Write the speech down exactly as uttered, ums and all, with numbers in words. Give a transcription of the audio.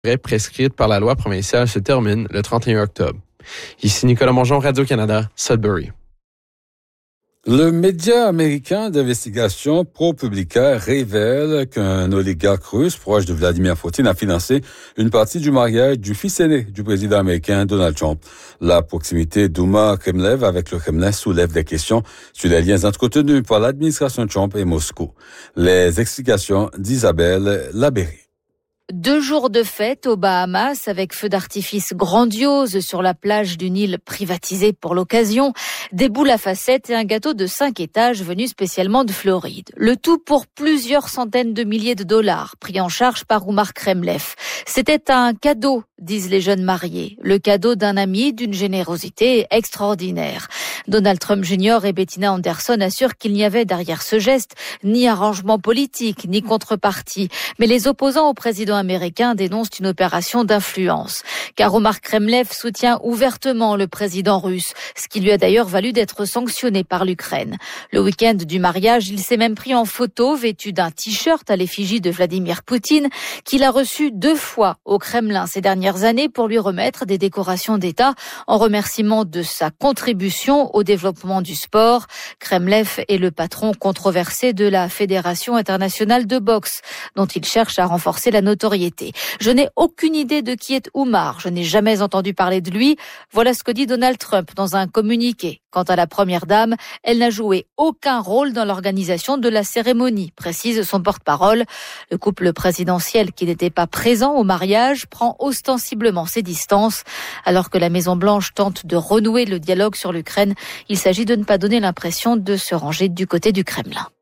prescrite par la loi provinciale se termine le trente et un octobre. Ici Nicolas Mongeon, Radio-Canada, Sudbury. Le média américain d'investigation ProPublica révèle qu'un oligarque russe proche de Vladimir Poutine a financé une partie du mariage du fils aîné du président américain Donald Trump. La proximité d'Oumar Kremlev avec le Kremlin soulève des questions sur les liens entretenus par l'administration Trump et Moscou. Les explications d'Isabelle Labéry. Deux jours de fête aux Bahamas avec feux d'artifice grandiose sur la plage d'une île privatisée pour l'occasion, des boules à facettes et un gâteau de cinq étages venu spécialement de Floride. Le tout pour plusieurs centaines de milliers de dollars pris en charge par Oumar Kremlev. C'était un cadeau, disent les jeunes mariés. Le cadeau d'un ami d'une générosité extraordinaire. Donald Trump junior et Bettina Anderson assurent qu'il n'y avait derrière ce geste ni arrangement politique, ni contrepartie. Mais les opposants au président américain dénoncent une opération d'influence. Car Oumar Kremlev soutient ouvertement le président russe, ce qui lui a d'ailleurs valu d'être sanctionné par l'Ukraine. Le week-end du mariage, il s'est même pris en photo vêtu d'un t-shirt à l'effigie de Vladimir Poutine, qu'il a reçu deux fois au Kremlin ces dernières années pour lui remettre des décorations d'État en remerciement de sa contribution au développement du sport. Kremlev est le patron controversé de la Fédération internationale de boxe, dont il cherche à renforcer la notoriété. Je n'ai aucune idée de qui est Oumar, je n'ai jamais entendu parler de lui. Voilà ce que dit Donald Trump dans un communiqué. Quant à la première dame, elle n'a joué aucun rôle dans l'organisation de la cérémonie, précise son porte-parole. Le couple présidentiel, qui n'était pas présent au mariage, prend ostensiblement ses distances. Alors que la Maison-Blanche tente de renouer le dialogue sur l'Ukraine, il s'agit de ne pas donner l'impression de se ranger du côté du Kremlin.